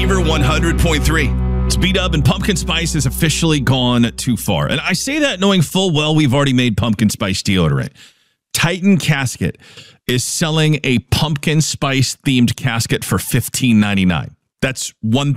Beaver 100.3. Speed Up and pumpkin spice has officially gone too far. And I say that knowing full well we've already made pumpkin spice deodorant. Titan Casket is selling a pumpkin spice themed casket for $15.99. That's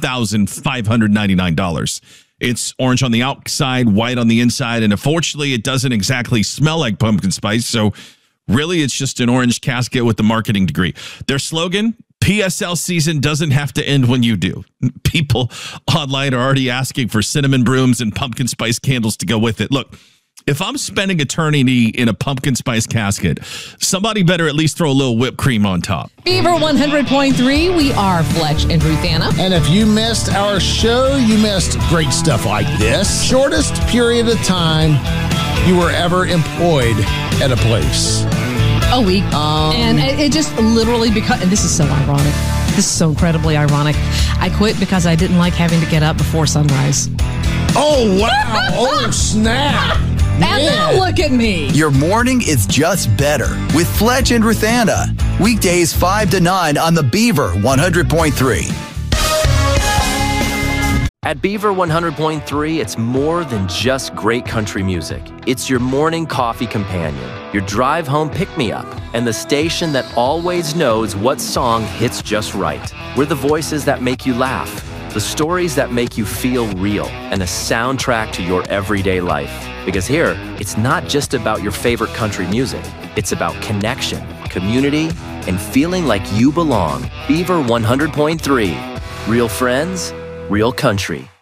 $1,599. It's orange on the outside, white on the inside, and unfortunately it doesn't exactly smell like pumpkin spice, so really it's just an orange casket with a marketing degree. Their slogan, PSL season doesn't have to end when you do. People online are already asking for cinnamon brooms and pumpkin spice candles to go with it. Look, if I'm spending eternity in a pumpkin spice casket, somebody better at least throw a little whipped cream on top. Beaver 100.3, we are Fletch and Ruthanna. And if you missed our show, you missed great stuff like this. Shortest period of time you were ever employed at a place. A week. And it just literally, because, and this is so ironic. This is so incredibly ironic. I quit because I didn't like having to get up before sunrise. Oh, wow. Oh, snap. And now look at me. Your morning is just better with Fletch and Ruthanna. Weekdays 5 to 9 on the Beaver 100.3. At Beaver 100.3, it's more than just great country music. It's your morning coffee companion, your drive home pick-me-up, and the station that always knows what song hits just right. We're the voices that make you laugh, the stories that make you feel real, and a soundtrack to your everyday life. Because here, it's not just about your favorite country music. It's about connection, community, and feeling like you belong. Beaver 100.3. Real friends, real country.